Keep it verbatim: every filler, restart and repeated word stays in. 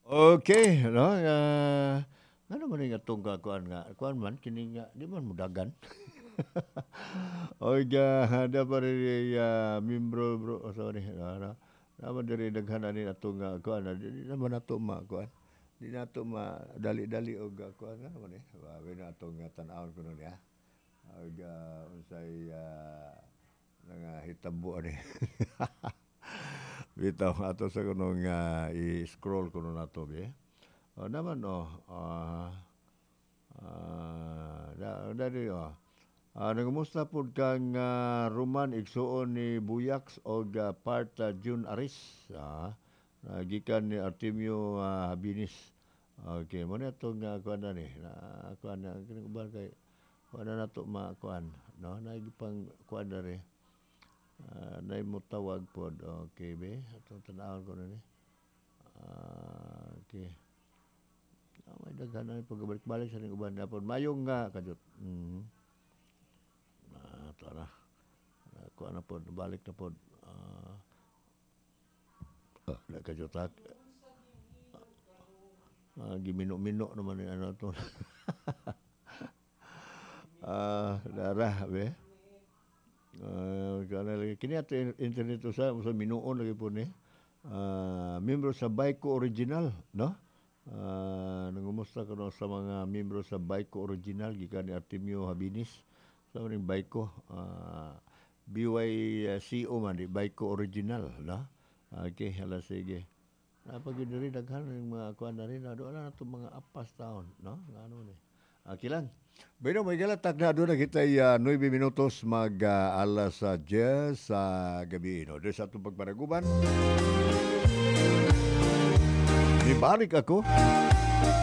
Okay, no, ah, ano man nga itong kuan nga, kuan man, kini nga, di man mudagan. O ga, da pa rin uh, membro, bro, oh, sorry, ano, naman diri daghanan ni atong nga kuan, ah, di di naman ato ma kuan. Di na ato ma dali-dali og ah, kuan nga man eh. Wa na atong nga tan-awon kuno niya. Og ah, unsay ah, nga hitabo ani. Bitaw ato sa kuno nga i-scroll kuno nato be. Oh, naman oh. Ah, ah, da, dari oh. Ah, nagumusta pod kang ah, Roman igsuon ni Buyax o ah, part ah, June Aris. Ah, ah, gikan ni Artemio ah, Habinis. Okay, mo na itong uh, kuan na ni. Na, kuan na, kini ko ba kay kuan na nato ma kuan. No, naigipang kuan na rin. Uh, na mo tawag pod. Okay, be. Atong tanawon ko na ni. Ah, okay. Ah, may daghan na pagbalik-balik sa ning uban na pod. Mayong nga kadot. Mm. Ah, tara. Uh, kuan na pod, balik na pod. Ah, uh, na kajotak. Ah, gimino-mino naman ni ano to. Ah, darah be. Ah, kana lagi kini ato internet usa usa minuon lagi po ni. Ah, membro sa Baiko Original, no? Ah, nangumusta ko no sa mga membro sa Baiko Original gikan ni Artemio Habinis sa ring Baiko. Ah, B Y C O man di Baiko Original, no? Okay, hala sige. Napag diri daghan ng mga kuan na rin, doon na nato mga apas taon, no? Ngano ni. Okay lang. Bueno, may galatak na doon na kita uh, nine minutos mag uh, alas uh, ten sa gabi. No? Doon sa itong pagparaguban. Ibalik ako